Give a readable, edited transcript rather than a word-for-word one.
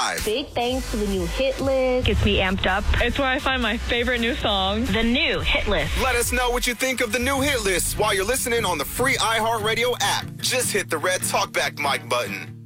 Big thanks to the new hit list. Gets me amped up. It's where I find my favorite new songs. The new hit list. Let us know what you think of the new hit list while you're listening on the free iHeartRadio app. Just hit the red talkback mic button.